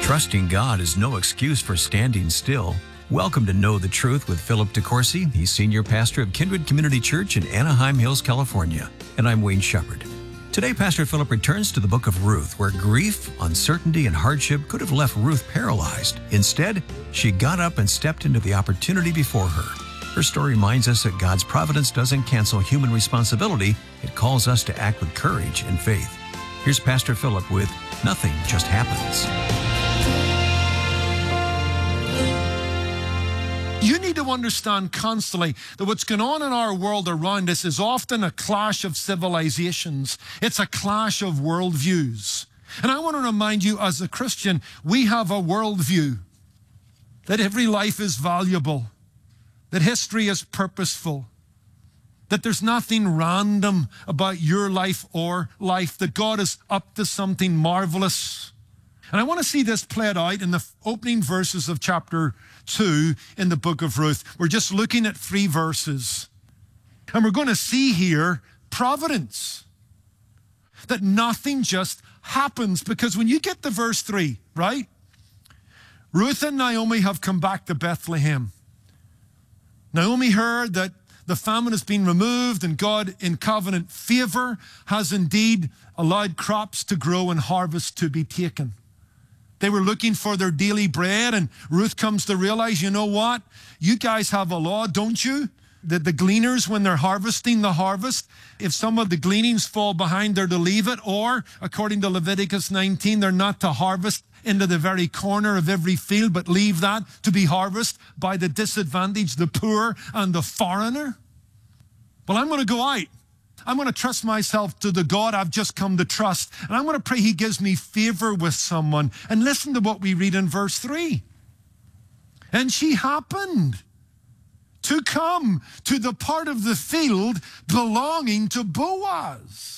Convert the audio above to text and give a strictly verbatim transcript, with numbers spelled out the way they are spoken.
Trusting God is no excuse for standing still. Welcome to Know the Truth with Philip DeCourcy. He's senior pastor of Kindred Community Church in Anaheim Hills, California. And I'm Wayne Shepherd. Today, Pastor Philip returns to the book of Ruth, where grief, uncertainty, and hardship could have left Ruth paralyzed. Instead, she got up and stepped into the opportunity before her. Her story reminds us that God's providence doesn't cancel human responsibility. It calls us to act with courage and faith. Here's Pastor Philip with Nothing Just Happens. You need to understand constantly that what's going on in our world around us is often a clash of civilizations. It's a clash of worldviews. And I want to remind you, as a Christian, we have a worldview that every life is valuable, that history is purposeful, that there's nothing random about your life or life, that God is up to something marvelous. And I want to see this played out in the opening verses of chapter two in the book of Ruth. We're just looking at three verses. And we're going to see here providence. That nothing just happens. Because when you get to verse three, right? Ruth and Naomi have come back to Bethlehem. Naomi heard that the famine has been removed and God, in covenant favor, has indeed allowed crops to grow and harvest to be taken. They were looking for their daily bread, and Ruth comes to realize, you know what? You guys have a law, don't you? That the gleaners, when they're harvesting the harvest, if some of the gleanings fall behind, they're to leave it, or, according to Leviticus nineteen, they're not to harvest into the very corner of every field, but leave that to be harvested by the disadvantaged, the poor, and the foreigner. Well, I'm going to go out. I'm going to trust myself to the God I've just come to trust. And I'm going to pray he gives me favor with someone. And listen to what we read in verse three. And she happened to come to the part of the field belonging to Boaz.